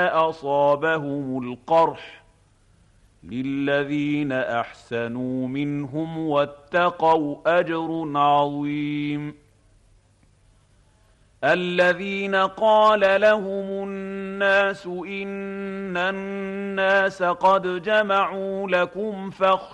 أصابهم القرح للذين أحسنوا منهم واتقوا أجر عظيم الذين قال لهم الناس إن الناس قد جمعوا لكم